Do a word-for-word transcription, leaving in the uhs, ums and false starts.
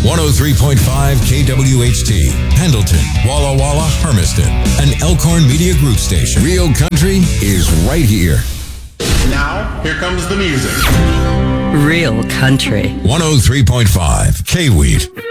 one oh three point five K W H T, Pendleton, Walla Walla, Hermiston, an Elkhorn Media Group station. Real country is right here. Now, here comes the music. Real country. one oh three point five K-Weed.